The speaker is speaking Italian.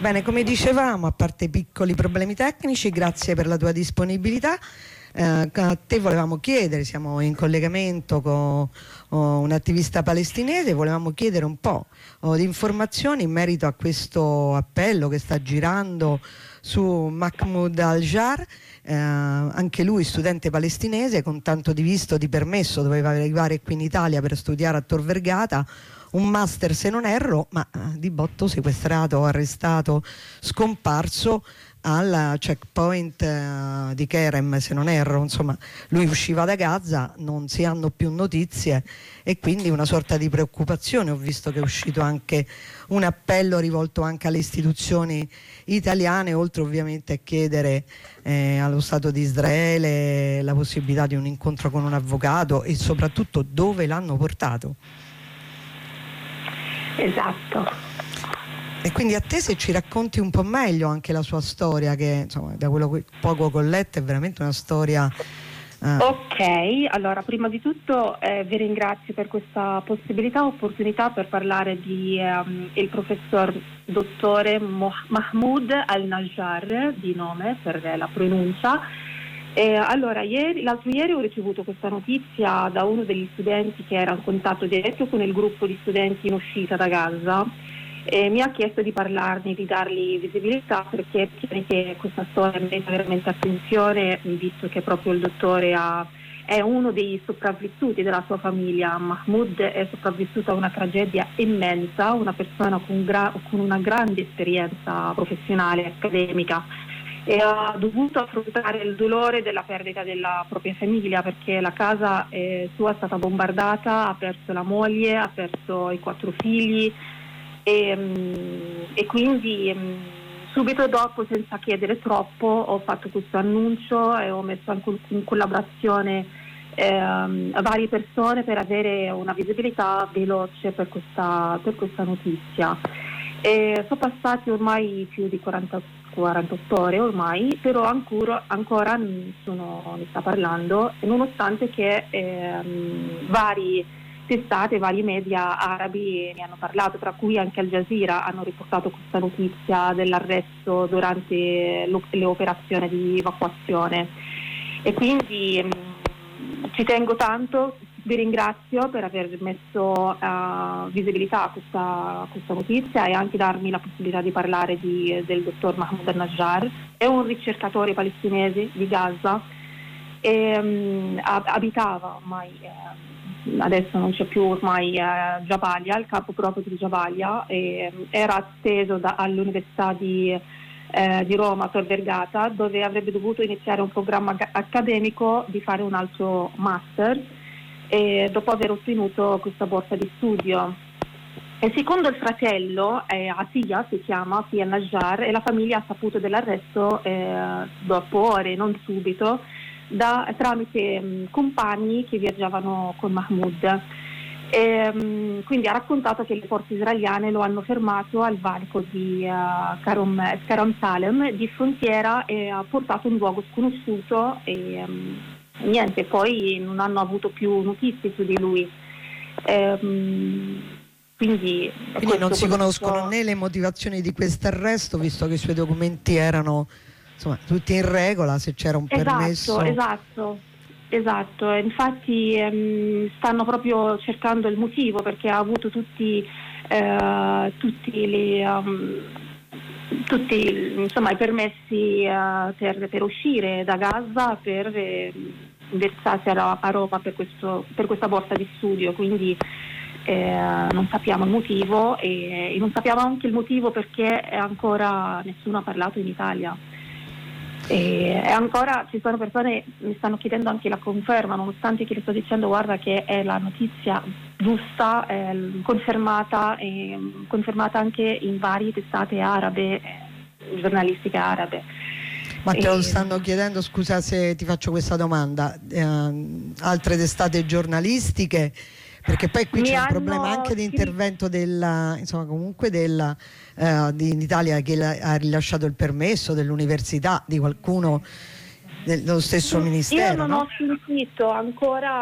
Bene, come dicevamo, a parte i piccoli problemi tecnici, grazie per la tua disponibilità. A te volevamo chiedere, siamo in collegamento con un attivista palestinese, volevamo chiedere un po' di informazioni in merito a questo appello che sta girando su Mahmoud Al-Jar, anche lui studente palestinese con tanto di visto, di permesso, doveva arrivare qui in Italia per studiare a Tor Vergata, un master se non erro, ma di botto sequestrato, arrestato, scomparso al checkpoint di Kerem se non erro. Insomma, lui usciva da Gaza, non si hanno più notizie e quindi una sorta di preoccupazione. Ho visto che è uscito anche un appello rivolto anche alle istituzioni italiane, oltre ovviamente a chiedere allo Stato di Israele la possibilità di un incontro con un avvocato e soprattutto dove l'hanno portato. Esatto. E quindi a te, se ci racconti un po' meglio anche la sua storia, che insomma da quello che poco ho letto è veramente una storia. Ok, allora prima di tutto vi ringrazio per questa opportunità per parlare di il professor dottore Mahmoud Al-Najjar, di nome per la pronuncia. Allora, l'altro ieri ho ricevuto questa notizia da uno degli studenti che era in contatto diretto con il gruppo di studenti in uscita da Gaza e mi ha chiesto di parlarne, di dargli visibilità, perché tiene che questa storia merita veramente attenzione, visto che proprio il dottore è uno dei sopravvissuti della sua famiglia. Mahmoud è sopravvissuto a una tragedia immensa, una persona con una grande esperienza professionale, accademica, e ha dovuto affrontare il dolore della perdita della propria famiglia, perché la casa sua è stata bombardata, ha perso la moglie, ha perso i 4 figli e quindi subito dopo, senza chiedere troppo, ho fatto questo annuncio e ho messo anche in collaborazione a varie persone per avere una visibilità veloce per questa notizia. Sono passati ormai più di 48 ore ormai, però ancora nessuno ne sta parlando, nonostante che vari testate, vari media arabi ne hanno parlato, tra cui anche Al Jazeera hanno riportato questa notizia dell'arresto durante le operazioni di evacuazione. E quindi ci tengo tanto, vi ringrazio per aver messo visibilità a questa notizia e anche darmi la possibilità di parlare del dottor Mahmoud Al-Najjar. È un ricercatore palestinese di Gaza e abitava ormai, adesso non c'è più ormai, Jabalia, il capo proprio di Jabalia, e era atteso all'Università di Roma, Tor Vergata, dove avrebbe dovuto iniziare un programma accademico di fare un altro master, e dopo aver ottenuto questa borsa di studio. E secondo il fratello, Atiyah si chiama, Atiyah Najjar, e la famiglia ha saputo dell'arresto dopo ore, non subito, tramite compagni che viaggiavano con Mahmoud. Quindi ha raccontato che le forze israeliane lo hanno fermato al valico di Karam Salem di frontiera e ha portato in un luogo sconosciuto e niente, poi non hanno avuto più notizie su di lui. Quindi non si conoscono né le motivazioni di questo arresto, visto che i suoi documenti erano insomma tutti in regola, se c'era un permesso. Esatto, stanno proprio cercando il motivo, perché ha avuto tutti i permessi per uscire da Gaza, per versarsi a Roma per questa borsa di studio, quindi non sappiamo il motivo e non sappiamo anche il motivo perché ancora nessuno ha parlato in Italia. E ancora ci sono persone che mi stanno chiedendo anche la conferma, nonostante che le sto dicendo guarda che è la notizia giusta, confermata anche in varie testate arabe, giornalistiche arabe. Ma te lo stanno chiedendo, scusa se ti faccio questa domanda, altre testate giornalistiche? Perché poi qui c'è un problema anche di intervento di Italia, che ha rilasciato il permesso dell'università, di qualcuno dello stesso ministero. Io non ho sentito ancora